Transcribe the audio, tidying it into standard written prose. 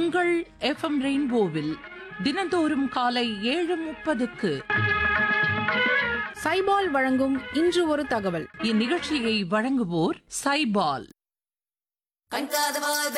உங்கள் எஃப்எம் ரெயின்போவில் தினந்தோறும் காலை 7:30க்கு சைபால் வழங்கும் இன்று ஒரு தகவல். இந்நிகழ்ச்சியை வழங்குவோர் சைபால்.